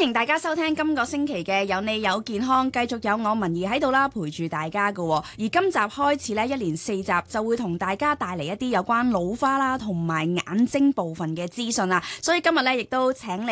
歡迎大家收聽今個星期嘅有你有健康，繼續有我文怡喺度啦，陪住大家㗎。而今集開始呢，一連4集就會同大家帶嚟一啲有關老花啦同埋眼睛部分嘅資訊啦。所以今日呢，亦都請嚟